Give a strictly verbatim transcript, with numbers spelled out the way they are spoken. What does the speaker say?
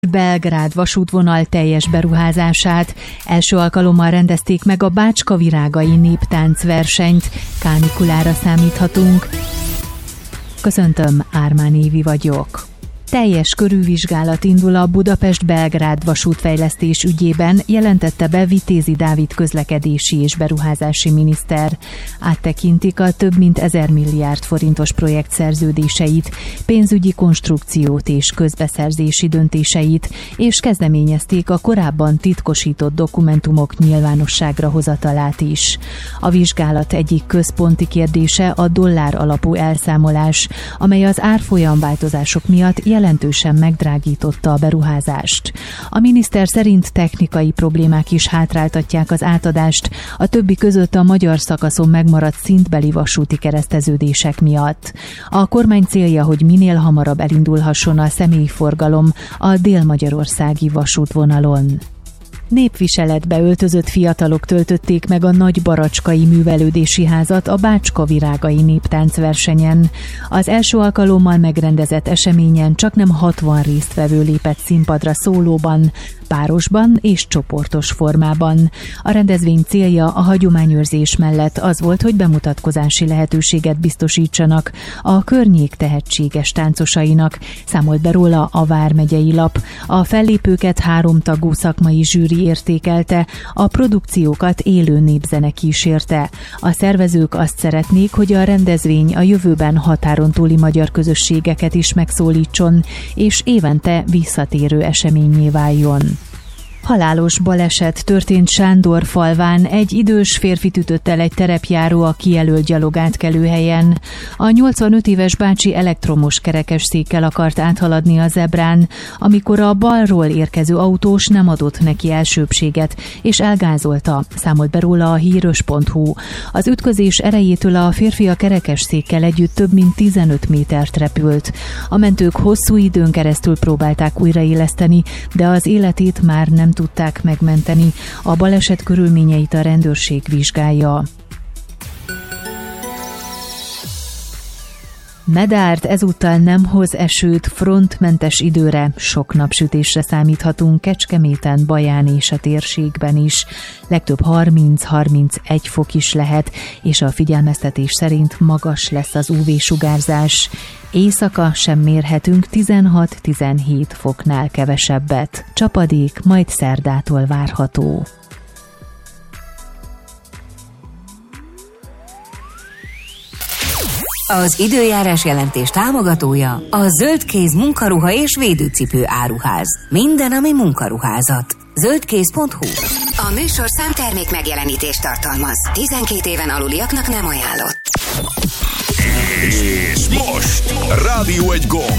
Belgrád vasútvonal teljes beruházását. Első alkalommal rendezték meg a Bácska-Virágai néptáncversenyt. Kánikulára számíthatunk. Köszöntöm, Ármán Évi vagyok. Teljes körű vizsgálat indul a Budapest-Belgrád vasútfejlesztés ügyében, jelentette be Vitézi Dávid közlekedési és beruházási miniszter. Áttekintik a több mint ezer milliárd forintos projekt szerződéseit, pénzügyi konstrukciót és közbeszerzési döntéseit, és kezdeményezték a korábban titkosított dokumentumok nyilvánosságra hozatalát is. A vizsgálat egyik központi kérdése a dollár alapú elszámolás, amely az árfolyamváltozások miatt jelentősen megdrágította a beruházást. A miniszter szerint technikai problémák is hátráltatják az átadást, a többi között a magyar szakaszon megmaradt szintbeli vasúti kereszteződések miatt. A kormány célja, hogy minél hamarabb elindulhasson a személyforgalom a délmagyarországi vasútvonalon. Népviseletbe öltözött fiatalok töltötték meg a Nagybaracskai Művelődési Házat a Bácska-Virágai néptáncversenyen. Az első alkalommal megrendezett eseményen csaknem hatvan résztvevő lépett színpadra szólóban, párosban és csoportos formában. A rendezvény célja a hagyományőrzés mellett az volt, hogy bemutatkozási lehetőséget biztosítsanak a környék tehetséges táncosainak, számolt be róla a Vármegyei Lap. A fellépőket háromtagú szakmai zsűri értékelte, a produkciókat élő népzene kísérte. A szervezők azt szeretnék, hogy a rendezvény a jövőben határon túli magyar közösségeket is megszólítson, és évente visszatérő eseményé váljon. Halálos baleset történt Sándorfalván, egy idős férfit ütött el egy terepjáró a kijelölt gyalogátkelőhelyen. A nyolcvanöt éves bácsi elektromos kerekesszékkel akart áthaladni a zebrán, amikor a balról érkező autós nem adott neki elsőbbséget, és elgázolta, számolt be róla a híros pont hu. Az ütközés erejétől a férfi a kerekesszékkel együtt több mint tizenöt métert repült. A mentők hosszú időn keresztül próbálták újraéleszteni, de az életét már nem tudták megmenteni. A baleset körülményeit a rendőrség vizsgálja. Medárt ezúttal nem hoz esőt, frontmentes időre, sok napsütésre számíthatunk Kecskeméten, Baján és a térségben is. Legtöbb harminc-harmincegy fok is lehet, és a figyelmeztetés szerint magas lesz az ú vé-sugárzás. Éjszaka sem mérhetünk tizenhat-tizenhét foknál kevesebbet. Csapadék majd szerdától várható. Az időjárás jelentés támogatója a Zöldkéz munkaruha és védőcipő áruház. Minden, ami munkaruházat. zöldkéz pont hu. A műsor számtermék megjelenítést tartalmaz. tizenkét éven aluliaknak nem ajánlott. És most Rádió egy gomb.